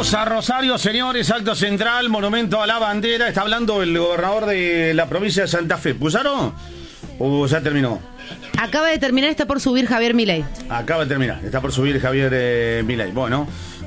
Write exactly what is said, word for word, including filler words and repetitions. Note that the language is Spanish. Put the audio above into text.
Vamos a Rosario, señores, acto central, monumento a la bandera. Está hablando el gobernador de la provincia de Santa Fe. ¿Pusaron? ¿O ya terminó? Acaba de terminar, está por subir Javier Milei. Acaba de terminar, está por subir Javier eh, Milei. Bueno.